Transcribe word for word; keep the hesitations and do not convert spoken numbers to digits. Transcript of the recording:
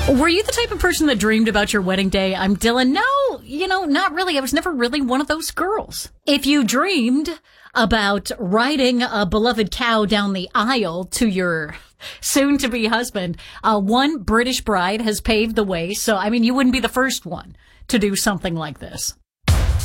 Were you the type of person that dreamed about your wedding day? I'm Dylan. No, you know, not really. I was never really one of those girls. If you dreamed about riding a beloved cow down the aisle to your soon-to-be husband, uh, one British bride has paved the way. So, I mean, you wouldn't be the first one to do something like this.